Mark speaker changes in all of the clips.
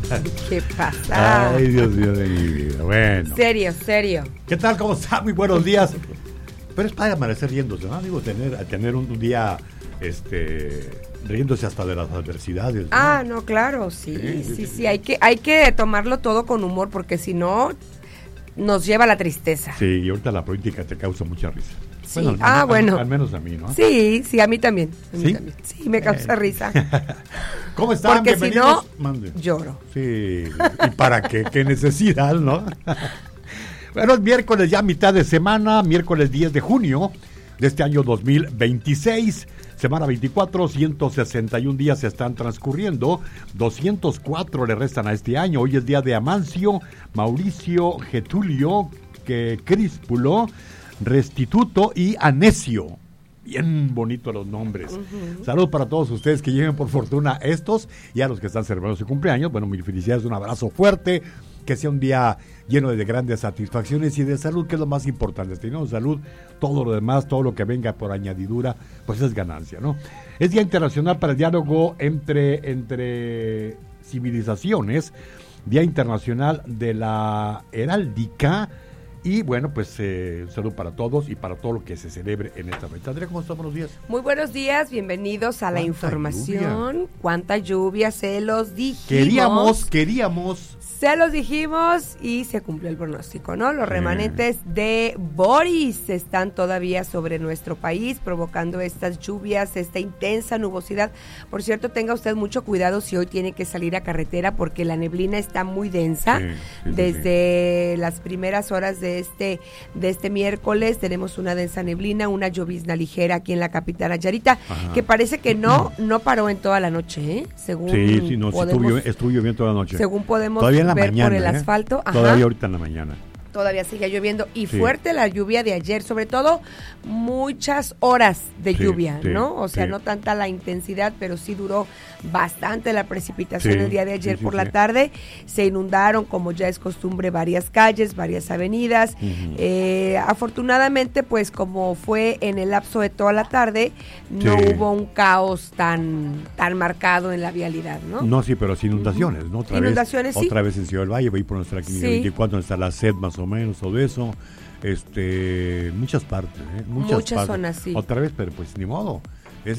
Speaker 1: ¿Qué pasa?
Speaker 2: Ay, Dios mío de mi vida. Bueno.
Speaker 1: Serio.
Speaker 2: ¿Qué tal? ¿Cómo está? Muy buenos días. Pero es para amanecer riéndose, ¿no? Digo, tener un día, riéndose hasta de las adversidades, ¿no?
Speaker 1: No, claro, sí. Hay que tomarlo todo con humor, porque si no, nos lleva a la tristeza.
Speaker 2: Sí, y ahorita la política te causa mucha risa.
Speaker 1: Sí.
Speaker 2: Bueno, al menos a mí, ¿no?
Speaker 1: Sí, a mí también.
Speaker 2: ¿Sí?
Speaker 1: Sí, me causa risa.
Speaker 2: ¿Cómo están?
Speaker 1: Porque si no,
Speaker 2: Mande.
Speaker 1: lloro.
Speaker 2: Sí, ¿y para qué? ¿Qué necesidad, no? Bueno, es miércoles, ya mitad de semana, miércoles 10 de junio de este año 2026, semana 24, 161 días se están transcurriendo, 204 le restan a este año. Hoy es día de Amancio, Mauricio, Getulio, Críspulo, Restituto y Anecio. Bien bonitos los nombres. Saludos para todos ustedes que lleven por fortuna estos y a los que están celebrando su cumpleaños. Bueno, mil felicidades, un abrazo fuerte, que sea un día lleno de grandes satisfacciones y de salud, que es lo más importante. Si tenemos salud, todo lo demás, todo lo que venga por añadidura, pues es ganancia, ¿no? Es Día Internacional para el Diálogo entre Civilizaciones, Día Internacional de la Heráldica. Y bueno, pues salud para todos y para todo lo que se celebre en esta fecha. Andrea, ¿cómo estás? Buenos días.
Speaker 1: Muy buenos días, bienvenidos a la información. Cuánta lluvia, se los dijimos.
Speaker 2: Queríamos.
Speaker 1: Se los dijimos y se cumplió el pronóstico, ¿no? Los remanentes de Boris están todavía sobre nuestro país, provocando estas lluvias, esta intensa nubosidad. Por cierto, tenga usted mucho cuidado si hoy tiene que salir a carretera, porque la neblina está muy densa. Desde las primeras horas de este miércoles tenemos una densa neblina, una llovizna ligera aquí en la capital Nayarita, que parece que no paró en toda la noche, ¿eh? Según
Speaker 2: estuvo lloviendo toda la noche.
Speaker 1: Según podemos
Speaker 2: ver mañana,
Speaker 1: por el asfalto.
Speaker 2: Todavía ahorita en la mañana.
Speaker 1: Todavía sigue lloviendo y fuerte la lluvia de ayer, sobre todo muchas horas de lluvia, ¿no? O sea, no tanta la intensidad, pero sí duró bastante la precipitación el día de ayer por la tarde. Se inundaron, como ya es costumbre, varias calles, varias avenidas. Afortunadamente, pues como fue en el lapso de toda la tarde, no hubo un caos tan marcado en la vialidad, ¿no?
Speaker 2: No, sí, pero sin inundaciones, ¿no? Otra vez en Ciudad del Valle, voy por nuestra clínica 24, donde está la sed más o menos, todo eso, muchas partes, muchas partes.
Speaker 1: Zonas, sí.
Speaker 2: Otra vez, pero pues ni modo, es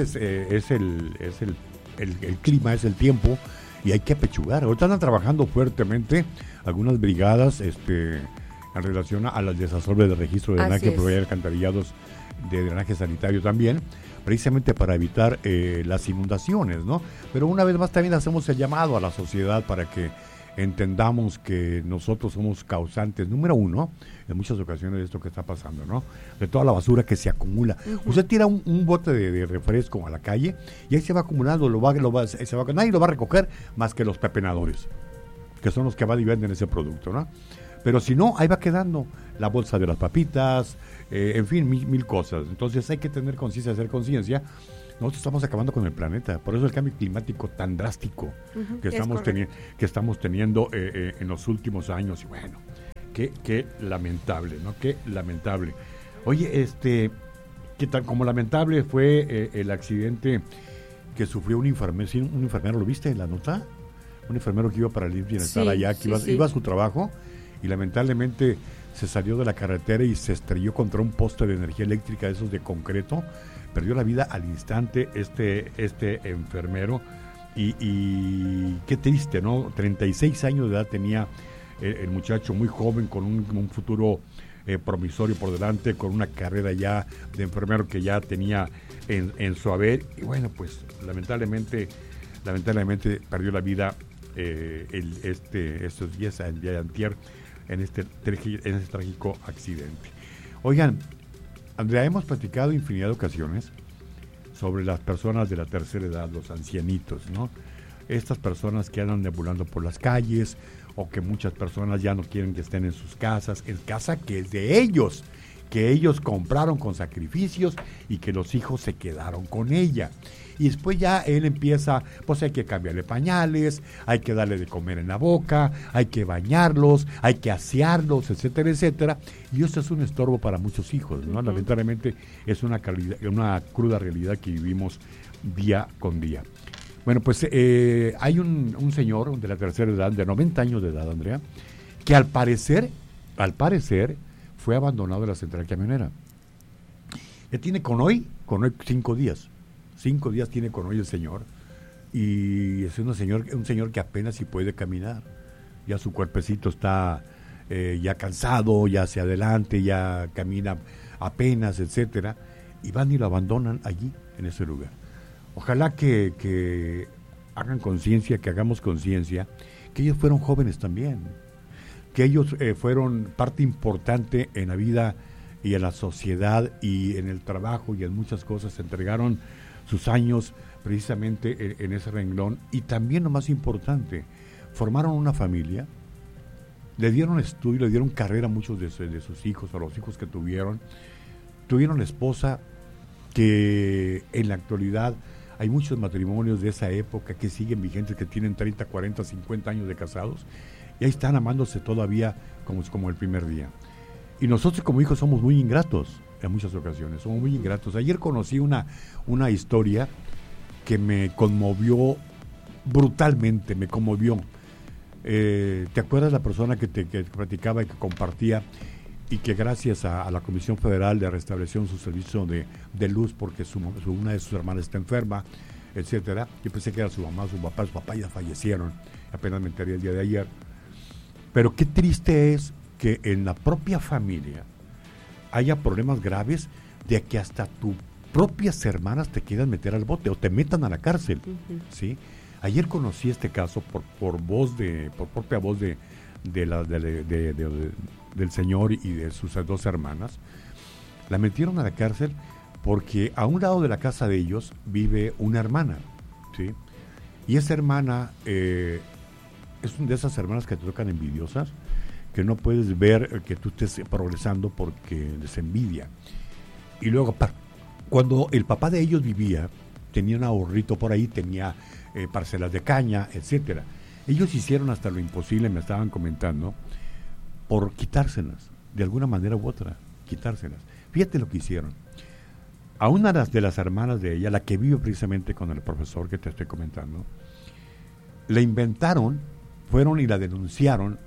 Speaker 2: el clima, es el tiempo, y hay que apechugar. Ahorita están trabajando fuertemente algunas brigadas, en relación a las desasolves de registro de drenaje, proveer alcantarillados de drenaje sanitario también, precisamente para evitar las inundaciones, ¿no? Pero una vez más también hacemos el llamado a la sociedad para que entendamos que nosotros somos causantes número uno en muchas ocasiones de esto que está pasando, ¿no? De toda la basura que se acumula. Usted tira un bote de refresco a la calle y ahí se va acumulando, nadie lo va a recoger más que los pepenadores, que son los que van y venden ese producto, ¿no? Pero si no, ahí va quedando la bolsa de las papitas, en fin, mil cosas. Entonces hay que tener conciencia, hacer conciencia. Nosotros estamos acabando con el planeta, por eso el cambio climático tan drástico que estamos teniendo en los últimos años. Y bueno, qué lamentable, ¿no? Qué lamentable. Oye, ¿qué tal? Como lamentable fue el accidente que sufrió un enfermero, ¿lo viste en la nota? Un enfermero que iba para el bienestar allá, que iba a su trabajo y lamentablemente se salió de la carretera y se estrelló contra un poste de energía eléctrica de esos de concreto. Perdió la vida al instante este enfermero y qué triste, ¿no? 36 años de edad tenía el muchacho, muy joven, con un futuro promisorio por delante, con una carrera ya de enfermero que ya tenía en su haber. Y bueno, pues lamentablemente perdió la vida estos días, el día de antier, en este trágico accidente. Oigan, Andrea, hemos platicado infinidad de ocasiones sobre las personas de la tercera edad, los ancianitos, ¿no? Estas personas que andan deambulando por las calles, o que muchas personas ya no quieren que estén en sus casas, en casa que es de ellos, que ellos compraron con sacrificios y que los hijos se quedaron con ella. Y después ya él empieza, pues hay que cambiarle pañales, hay que darle de comer en la boca, hay que bañarlos, hay que asearlos, etcétera, etcétera. Y esto es un estorbo para muchos hijos, ¿no? Lamentablemente es una cruda realidad que vivimos día con día. Bueno, pues hay un señor de la tercera edad, de 90 años de edad, Andrea, que al parecer, fue abandonado de la central camionera. Ya tiene con hoy 5 días. 5 días tiene con hoy el señor. Y es un señor que apenas si puede caminar. Ya su cuerpecito está ya cansado, ya hacia adelante, ya camina apenas, etcétera. Y van y lo abandonan allí, en ese lugar. Ojalá que hagan conciencia, que hagamos conciencia, que ellos fueron jóvenes también, que ellos fueron parte importante en la vida y en la sociedad y en el trabajo y en muchas cosas, se entregaron sus años precisamente en ese renglón, y también lo más importante, formaron una familia, le dieron estudio, le dieron carrera a muchos de sus hijos, a los hijos que tuvieron esposa, que en la actualidad hay muchos matrimonios de esa época que siguen vigentes, que tienen 30, 40, 50 años de casados, y ahí están amándose todavía como el primer día. Y nosotros como hijos somos muy ingratos en muchas ocasiones, somos muy ingratos. Ayer conocí una historia que me conmovió brutalmente, me conmovió. ¿Te acuerdas la persona que platicaba y que compartía, y que gracias a la Comisión Federal de Restableció su servicio de luz porque una de sus hermanas está enferma, etcétera? Yo pensé que era su mamá, su papá ya fallecieron, apenas me enteré el día de ayer. Pero qué triste es que en la propia familia haya problemas graves, de que hasta tus propias hermanas te quieran meter al bote o te metan a la cárcel. Uh-huh. ¿Sí? Ayer conocí este caso por propia voz del señor y de sus 2 hermanas. La metieron a la cárcel porque a un lado de la casa de ellos vive una hermana, ¿sí? Y esa hermana es una de esas hermanas que te tocan envidiosas, que no puedes ver que tú estés progresando porque les envidia. Y luego, cuando el papá de ellos vivía, tenía un ahorrito por ahí, tenía parcelas de caña, etcétera. Ellos hicieron hasta lo imposible, me estaban comentando, por quitárselas, de alguna manera u otra, quitárselas. Fíjate lo que hicieron. A una de las hermanas de ella, la que vive precisamente con el profesor que te estoy comentando, le inventaron, fueron y la denunciaron.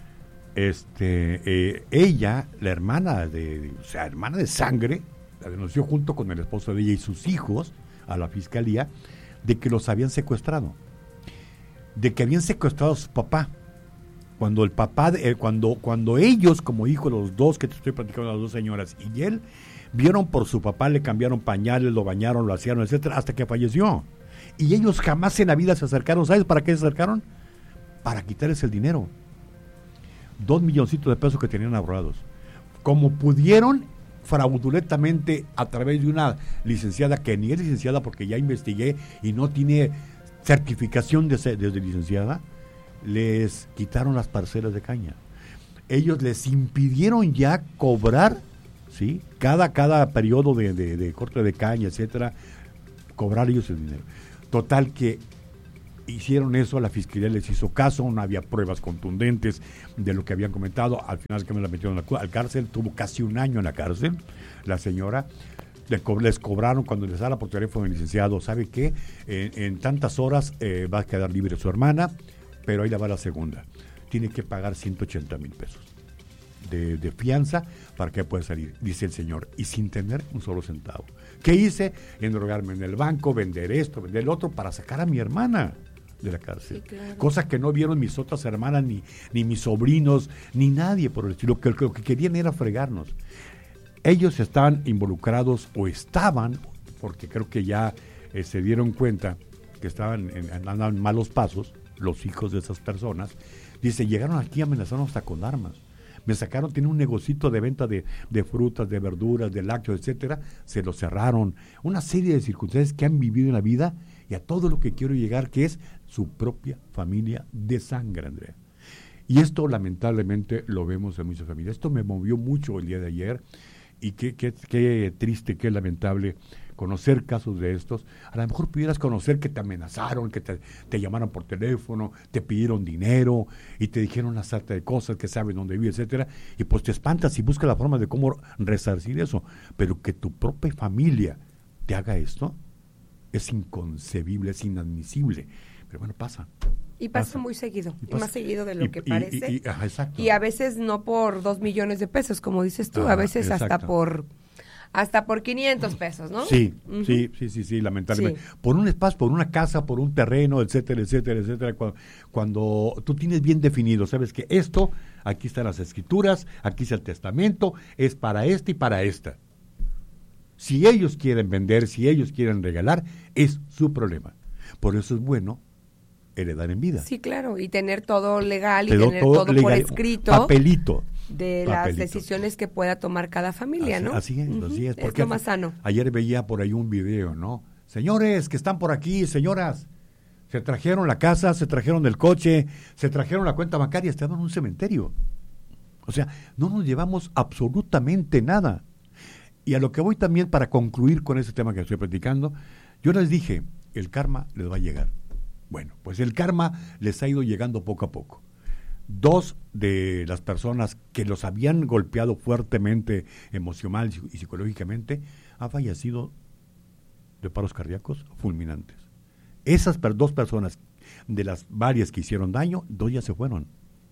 Speaker 2: Ella, la hermana hermana de sangre, la denunció junto con el esposo de ella y sus hijos a la fiscalía, de que los habían secuestrado, de que habían secuestrado a su papá. Cuando el papá, cuando ellos como hijos, los 2 que te estoy platicando, las 2 señoras y él, vieron por su papá, le cambiaron pañales, lo bañaron, lo hacían, etcétera, hasta que falleció. Y ellos jamás en la vida se acercaron. ¿Sabes para qué se acercaron? Para quitarles el dinero. 2 milloncitos de pesos que tenían ahorrados. Como pudieron, fraudulentamente, a través de una licenciada, que ni es licenciada porque ya investigué y no tiene certificación de licenciada, les quitaron las parcelas de caña. Ellos les impidieron ya cobrar, ¿sí? Cada periodo de corte de caña, etcétera, cobrar ellos el dinero. Total que hicieron eso, la fiscalía les hizo caso, no había pruebas contundentes de lo que habían comentado. Al final que me la metieron al cárcel, tuvo casi 1 año en la cárcel la señora. Les cobraron cuando les habla por teléfono el licenciado, ¿sabe qué? En tantas horas va a quedar libre su hermana, pero ahí la va la segunda. Tiene que pagar 180,000 pesos de fianza para que pueda salir, dice el señor, y sin tener un solo centavo. ¿Qué hice? Endrogarme en el banco, vender esto, vender el otro, para sacar a mi hermana de la cárcel. Sí, claro. Cosa que no vieron mis otras hermanas, ni mis sobrinos, ni nadie por el estilo. Lo que querían era fregarnos. Ellos estaban involucrados, o estaban, porque creo que ya se dieron cuenta que andaban malos pasos, los hijos de esas personas. Dice, llegaron aquí a amenazarnos hasta con armas. Me sacaron, tiene un negocito de venta de frutas, de verduras, de lácteos, etcétera. Se lo cerraron. Una serie de circunstancias que han vivido en la vida, y a todo lo que quiero llegar, que es su propia familia de sangre, Andrea. Y esto lamentablemente lo vemos en muchas familias. Esto me movió mucho el día de ayer, y qué triste, qué lamentable conocer casos de estos. A lo mejor pudieras conocer que te amenazaron, que te llamaron por teléfono, te pidieron dinero y te dijeron una sarta de cosas, que saben dónde vive, etcétera, y pues te espantas y buscas la forma de cómo resarcir eso. Pero que tu propia familia te haga esto es inconcebible, es inadmisible. Pero bueno, pasa.
Speaker 1: Y pasa muy seguido, y más seguido de lo que parece.
Speaker 2: Exacto.
Speaker 1: Y a veces no por 2 millones de pesos, como dices tú, a veces
Speaker 2: exacto.
Speaker 1: hasta por 500 pesos, ¿no?
Speaker 2: Sí, sí, lamentablemente. Sí. Por un espacio, por una casa, por un terreno, etcétera. Cuando tú tienes bien definido, sabes que esto, aquí están las escrituras, aquí está el testamento, es para esta y para esta. Si ellos quieren vender, si ellos quieren regalar, es su problema. Por eso es bueno heredar en vida.
Speaker 1: Sí, claro, y tener todo legal y tener todo legal, por escrito.
Speaker 2: Papelito.
Speaker 1: De las decisiones que pueda tomar cada familia, ¿no?
Speaker 2: Así es.
Speaker 1: Porque es lo más sano.
Speaker 2: Ayer veía por ahí un video, ¿no? Señores que están por aquí, señoras, se trajeron la casa, se trajeron el coche, se trajeron la cuenta bancaria, están en un cementerio. O sea, no nos llevamos absolutamente nada. Y a lo que voy también para concluir con ese tema que estoy platicando, yo les dije, el karma les va a llegar. Bueno, pues el karma les ha ido llegando poco a poco. 2 de las personas que los habían golpeado fuertemente emocional y psicológicamente han fallecido de paros cardíacos fulminantes. Esas 2 personas de las varias que hicieron daño, 2 ya se fueron.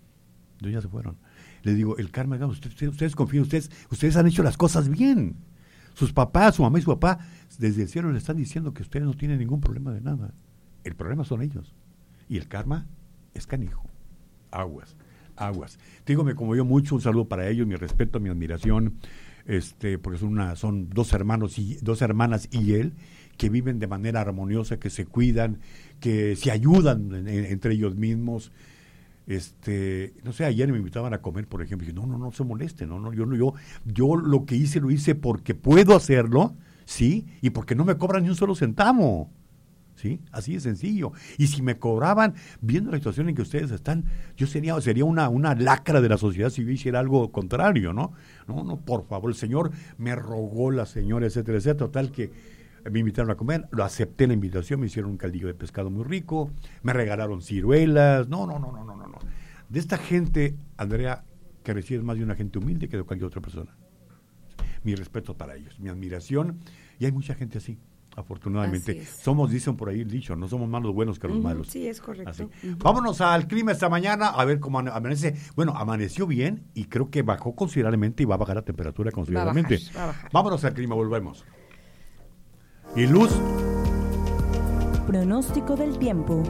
Speaker 2: Les digo, el karma, ustedes confíen, ustedes han hecho las cosas bien. Sus papás, su mamá y su papá, desde el cielo le están diciendo que ustedes no tienen ningún problema de nada. El problema son ellos. Y el karma es canijo. Aguas. Te digo, me conmovió mucho, un saludo para ellos, mi respeto, mi admiración, porque son 2 hermanos y 2 hermanas y él, que viven de manera armoniosa, que se cuidan, que se ayudan entre ellos mismos. No sé, ayer me invitaban a comer, por ejemplo, y dije, no se moleste, yo lo que hice, lo hice porque puedo hacerlo, ¿sí? Y porque no me cobran ni un solo centavo. ¿Sí? Así de sencillo. Y si me cobraban, viendo la situación en que ustedes están, yo sería una lacra de la sociedad si yo hiciera algo contrario, ¿no? No, por favor, el Señor me rogó, la señora, etcétera, total que me invitaron a comer, lo acepté la invitación, me hicieron un caldillo de pescado muy rico, me regalaron ciruelas, no. De esta gente, Andrea, que recibes más de una gente humilde que de cualquier otra persona. Mi respeto para ellos, mi admiración, y hay mucha gente así. Afortunadamente, dicen por ahí el dicho, no somos más los buenos que los malos.
Speaker 1: Sí, es correcto. Así.
Speaker 2: Vámonos al clima esta mañana, a ver cómo amanece. Bueno, amaneció bien y creo que bajó considerablemente y va a bajar la temperatura considerablemente.
Speaker 1: Va a bajar.
Speaker 2: Vámonos al clima, volvemos. Y Luz.
Speaker 3: Pronóstico del tiempo.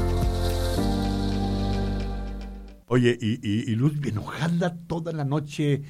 Speaker 2: Oye, y Luz enojada toda la noche,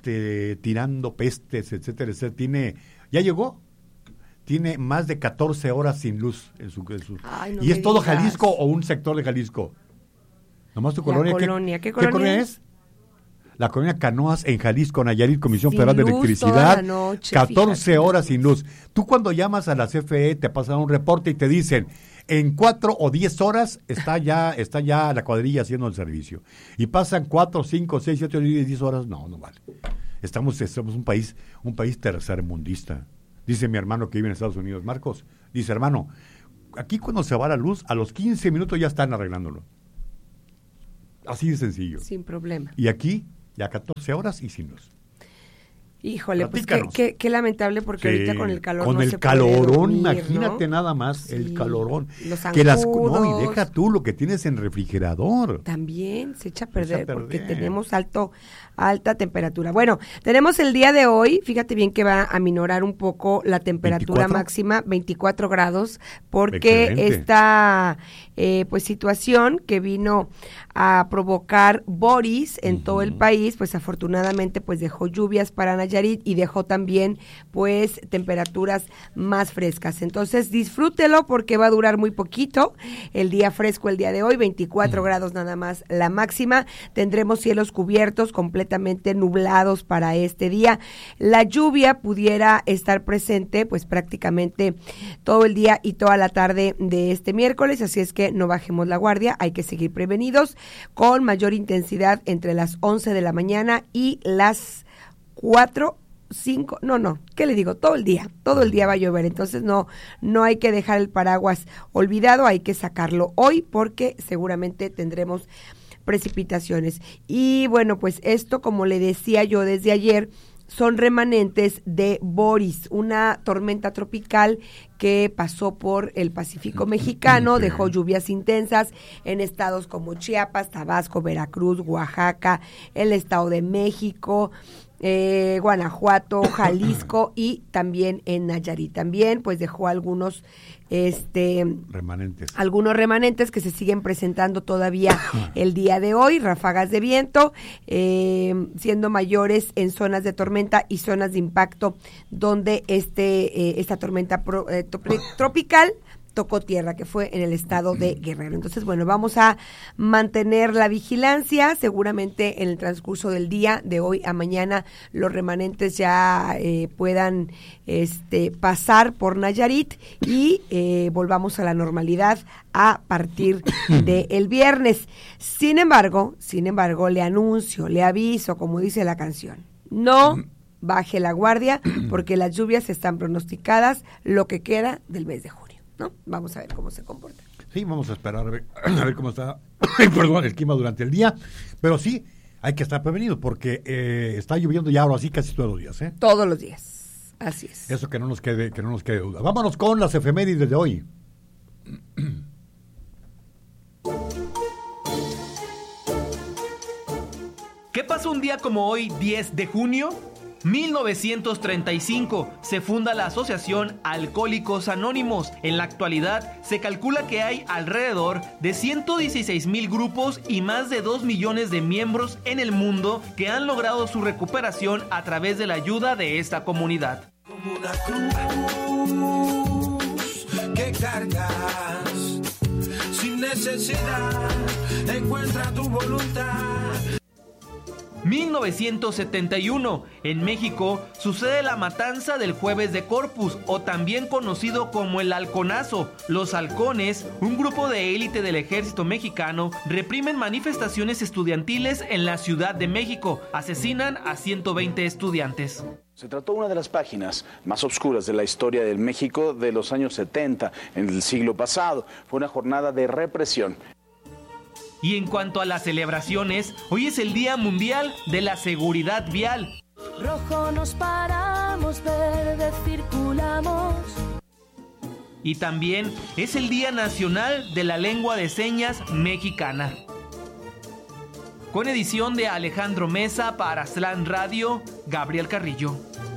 Speaker 2: tirando pestes, etcétera. ¿Ya llegó? Tiene más de 14 horas sin luz en su
Speaker 1: Ay, no
Speaker 2: ¿Y es todo
Speaker 1: digas.
Speaker 2: Jalisco o un sector de Jalisco? Nomás tu colonia.
Speaker 1: ¿Qué colonia
Speaker 2: es? La colonia Canoas en Jalisco, Nayarit, Comisión
Speaker 1: sin
Speaker 2: Federal de
Speaker 1: luz
Speaker 2: Electricidad.
Speaker 1: toda la noche,
Speaker 2: 14
Speaker 1: fíjate.
Speaker 2: horas sin luz. Tú cuando llamas a la CFE te pasan un reporte y te dicen, en 4 o 10 horas está ya la cuadrilla haciendo el servicio. Y pasan 4, 5, 6, 7, 10 horas. No vale. Somos un país tercermundista. Dice mi hermano que vive en Estados Unidos, Marcos, dice, hermano, aquí cuando se va la luz, a los 15 minutos ya están arreglándolo. Así de sencillo.
Speaker 1: Sin problema.
Speaker 2: Y aquí, ya 14 horas y sin luz.
Speaker 1: Híjole, pues qué lamentable, porque ahorita con el calor
Speaker 2: con
Speaker 1: no
Speaker 2: el
Speaker 1: se
Speaker 2: calorón,
Speaker 1: puede dormir,
Speaker 2: imagínate, ¿no? Nada más,
Speaker 1: Sí,
Speaker 2: el calorón.
Speaker 1: Los
Speaker 2: y deja tú lo que tienes en refrigerador.
Speaker 1: También se echa a perder porque tenemos alta temperatura. Bueno, tenemos el día de hoy, fíjate bien que va a minorar un poco la temperatura
Speaker 2: 24.
Speaker 1: máxima, 24 grados, porque
Speaker 2: Excelente.
Speaker 1: esta pues situación que vino a provocar Boris en todo el país, pues afortunadamente pues dejó lluvias para Nayarit y dejó también pues temperaturas más frescas. Entonces disfrútelo porque va a durar muy poquito el día fresco el día de hoy, 24 grados nada más la máxima. Tendremos cielos cubiertos, completamente nublados para este día. La lluvia pudiera estar presente pues prácticamente todo el día y toda la tarde de este miércoles, así es que no bajemos la guardia, hay que seguir prevenidos, con mayor intensidad entre las 11 de la mañana y las 4, 5, ¿qué le digo? Todo el día va a llover, entonces no hay que dejar el paraguas olvidado, hay que sacarlo hoy porque seguramente tendremos precipitaciones. Y bueno, pues esto, como le decía yo desde ayer, son remanentes de Boris, una tormenta tropical que pasó por el Pacífico mexicano, dejó lluvias intensas en estados como Chiapas, Tabasco, Veracruz, Oaxaca, el Estado de México, Guanajuato, Jalisco y también en Nayarit. También pues dejó algunos remanentes que se siguen presentando todavía el día de hoy, ráfagas de viento, siendo mayores en zonas de tormenta y zonas de impacto donde esta tormenta tropical tocó tierra, que fue en el estado de Guerrero. Entonces, bueno, vamos a mantener la vigilancia. Seguramente en el transcurso del día, de hoy a mañana, los remanentes ya puedan pasar por Nayarit y volvamos a la normalidad a partir del viernes. Sin embargo, le aviso, como dice la canción, no baje la guardia porque las lluvias están pronosticadas lo que queda del mes de junio, ¿no? Vamos a ver cómo se comporta.
Speaker 2: Sí, vamos a esperar a ver cómo está el clima durante el día, pero sí, hay que estar prevenidos porque está lloviendo ya ahora sí casi todos los días, ¿eh?
Speaker 1: Todos los días, así es.
Speaker 2: Eso que no nos quede duda. Vámonos con las efemérides de hoy.
Speaker 3: ¿Qué pasó un día como hoy, 10 de junio? 1935 se funda la Asociación Alcohólicos Anónimos. En la actualidad se calcula que hay alrededor de 116,000 grupos y más de 2 millones de miembros en el mundo que han logrado su recuperación a través de la ayuda de esta comunidad.
Speaker 4: Como una cruz que cargas sin necesidad, encuentra tu voluntad.
Speaker 3: 1971, en México sucede la matanza del Jueves de Corpus, o también conocido como el Halconazo. Los halcones, un grupo de élite del ejército mexicano, reprimen manifestaciones estudiantiles en la Ciudad de México, asesinan a 120 estudiantes.
Speaker 5: Se trató de una de las páginas más oscuras de la historia del México de los años 70, en el siglo pasado. Fue una jornada de represión.
Speaker 3: Y en cuanto a las celebraciones, hoy es el Día Mundial de la Seguridad Vial.
Speaker 6: Rojo nos paramos, verde circulamos.
Speaker 3: Y también es el Día Nacional de la Lengua de Señas Mexicana. Con edición de Alejandro Mesa para Slant Radio, Gabriel Carrillo.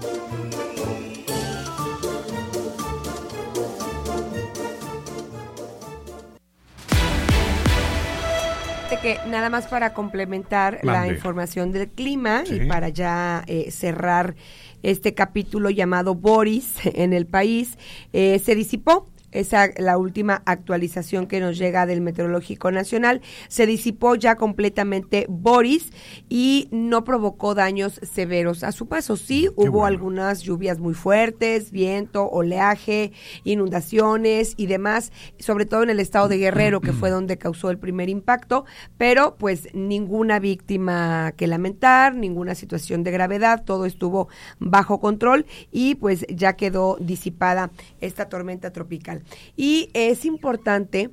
Speaker 1: Que nada más para complementar la información del clima, sí, y para ya cerrar este capítulo llamado Boris en el país, se disipó. La última actualización que nos llega del Meteorológico Nacional. Se disipó ya completamente Boris y no provocó daños severos a su paso. Sí, hubo algunas lluvias muy fuertes, viento, oleaje, inundaciones y demás, sobre todo en el estado de Guerrero, que fue donde causó el primer impacto, pero pues ninguna víctima que lamentar, ninguna situación de gravedad, todo estuvo bajo control y pues ya quedó disipada esta tormenta tropical. Y es importante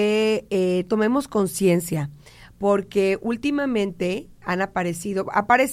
Speaker 1: que tomemos conciencia, porque últimamente aparece